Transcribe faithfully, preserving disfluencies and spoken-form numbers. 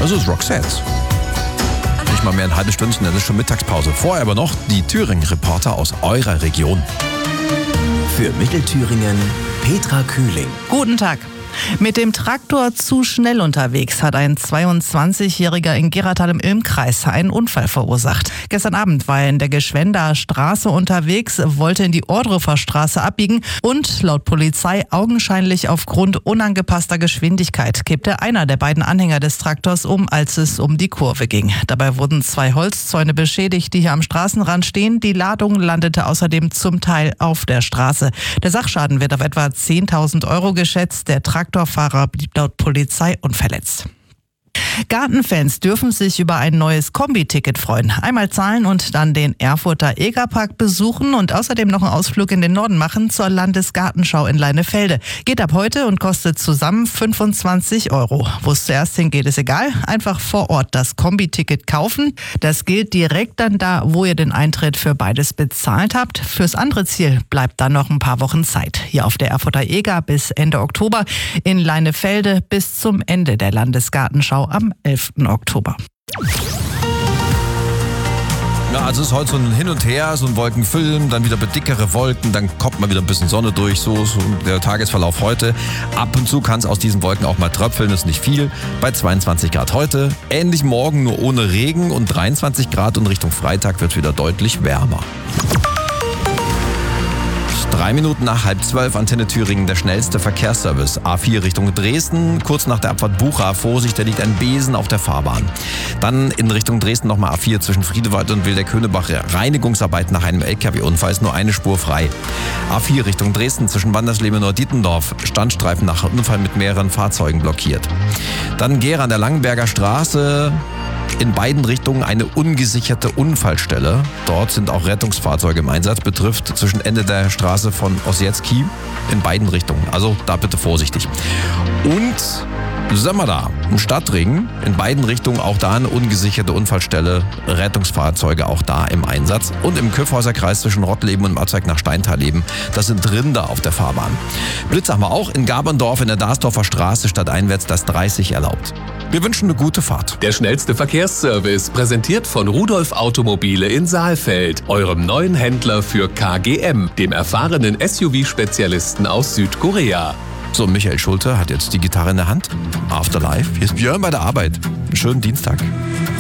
Das ist Roxette. Nicht mal mehr ein halbes Stündchen, das ist schon Mittagspause. Vorher aber noch die Thüringen-Reporter aus eurer Region. Für Mittelthüringen Petra Kühling. Guten Tag. Mit dem Traktor zu schnell unterwegs hat ein zweiundzwanzigjähriger in Geratal im Ilm-Kreis einen Unfall verursacht. Gestern Abend war er in der Geschwendaer Straße unterwegs, wollte in die Ohrdruffer Straße abbiegen und laut Polizei augenscheinlich aufgrund unangepasster Geschwindigkeit kippte einer der beiden Anhänger des Traktors um, als es um die Kurve ging. Dabei wurden zwei Holzzäune beschädigt, die hier am Straßenrand stehen. Die Ladung landete außerdem zum Teil auf der Straße. Der Sachschaden wird auf etwa zehntausend Euro geschätzt. Der Traktorfahrer blieb laut Polizei unverletzt. Gartenfans dürfen sich über ein neues Kombi-Ticket freuen. Einmal zahlen und dann den Erfurter Egerpark besuchen und außerdem noch einen Ausflug in den Norden machen zur Landesgartenschau in Leinefelde. Geht ab heute und kostet zusammen fünfundzwanzig Euro. Wo es zuerst hingeht, ist egal. Einfach vor Ort das Kombi-Ticket kaufen. Das gilt direkt dann da, wo ihr den Eintritt für beides bezahlt habt. Fürs andere Ziel bleibt dann noch ein paar Wochen Zeit. Hier auf der Erfurter Eger bis Ende Oktober, in Leinefelde bis zum Ende der Landesgartenschau am elften Oktober. Ja, also es ist heute so ein Hin und Her, so ein Wolkenfilm, dann wieder dickere Wolken, dann kommt mal wieder ein bisschen Sonne durch, so, so der Tagesverlauf heute. Ab und zu kann es aus diesen Wolken auch mal tröpfeln, ist nicht viel, bei zweiundzwanzig Grad heute. Ähnlich morgen, nur ohne Regen und dreiundzwanzig Grad und Richtung Freitag wird es wieder deutlich wärmer. Drei Minuten nach halb zwölf, Antenne Thüringen, der schnellste Verkehrsservice. A vier Richtung Dresden, kurz nach der Abfahrt Bucha. Vorsicht, da liegt ein Besen auf der Fahrbahn. Dann in Richtung Dresden nochmal A vier zwischen Friedewald und Wildeck-Höhnebach. Reinigungsarbeit nach einem L K W-Unfall, ist nur eine Spur frei. A vier Richtung Dresden zwischen Wandersleben und Nord-Dietendorf. Standstreifen nach Unfall mit mehreren Fahrzeugen blockiert. Dann Gera an der Langenberger Straße. In beiden Richtungen eine ungesicherte Unfallstelle. Dort sind auch Rettungsfahrzeuge im Einsatz. Betrifft zwischen Ende der Straße von Ossietzky in beiden Richtungen. Also da bitte vorsichtig. Und sind wir da, im Stadtring, in beiden Richtungen auch da eine ungesicherte Unfallstelle. Rettungsfahrzeuge auch da im Einsatz. Und im Kyffhäuser Kreis zwischen Rottleben und Marzweig nach Steintalleben. Das sind Rinder auf der Fahrbahn. Blitz haben wir auch in Gaberndorf in der Darsdorfer Straße stadteinwärts das dreißig erlaubt. Wir wünschen eine gute Fahrt. Der schnellste Verkehrsservice, präsentiert von Rudolf Automobile in Saalfeld, eurem neuen Händler für K G M, dem erfahrenen S U V-Spezialisten aus Südkorea. So, Michael Schulte hat jetzt die Gitarre in der Hand. Afterlife. Hier ist Björn bei der Arbeit. Einen schönen Dienstag.